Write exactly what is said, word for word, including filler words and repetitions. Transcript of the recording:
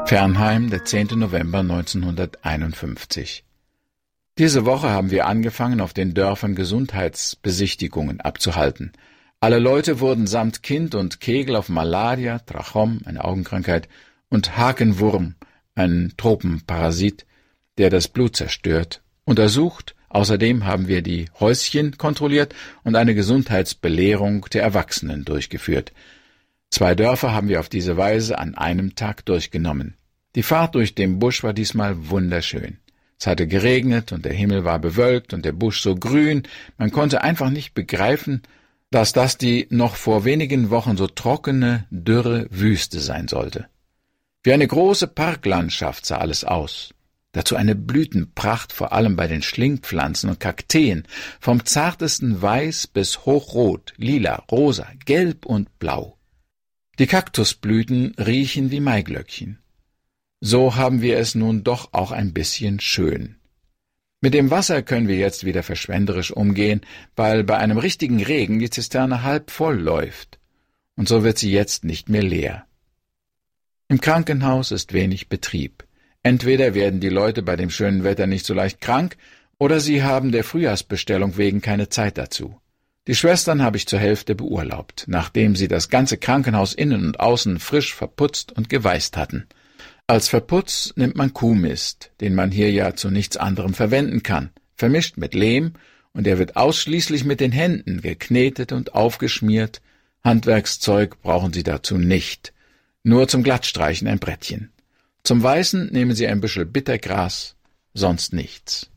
Fernheim, der zehnte November neunzehnhunderteinundfünfzig. Diese Woche haben wir angefangen, auf den Dörfern Gesundheitsbesichtigungen abzuhalten. Alle Leute wurden samt Kind und Kegel auf Malaria, Trachom, eine Augenkrankheit, und Hakenwurm, ein Tropenparasit, der das Blut zerstört, untersucht. Außerdem haben wir die Häuschen kontrolliert und eine Gesundheitsbelehrung der Erwachsenen durchgeführt. Zwei Dörfer haben wir auf diese Weise an einem Tag durchgenommen. Die Fahrt durch den Busch war diesmal wunderschön. Es hatte geregnet und der Himmel war bewölkt und der Busch so grün, man konnte einfach nicht begreifen, dass das die noch vor wenigen Wochen so trockene, dürre Wüste sein sollte. Wie eine große Parklandschaft sah alles aus. Dazu eine Blütenpracht, vor allem bei den Schlingpflanzen und Kakteen, vom zartesten Weiß bis hochrot, lila, rosa, gelb und blau. Die Kaktusblüten riechen wie Maiglöckchen. So haben wir es nun doch auch ein bisschen schön. Mit dem Wasser können wir jetzt wieder verschwenderisch umgehen, weil bei einem richtigen Regen die Zisterne halb voll läuft. Und so wird sie jetzt nicht mehr leer. Im Krankenhaus ist wenig Betrieb. Entweder werden die Leute bei dem schönen Wetter nicht so leicht krank, oder sie haben der Frühjahrsbestellung wegen keine Zeit dazu. Die Schwestern habe ich zur Hälfte beurlaubt, nachdem sie das ganze Krankenhaus innen und außen frisch verputzt und geweißt hatten. Als Verputz nimmt man Kuhmist, den man hier ja zu nichts anderem verwenden kann, vermischt mit Lehm, und er wird ausschließlich mit den Händen geknetet und aufgeschmiert. Handwerkszeug brauchen Sie dazu nicht, nur zum Glattstreichen ein Brettchen. Zum Weißen nehmen Sie ein Büschel Bittergras, sonst nichts.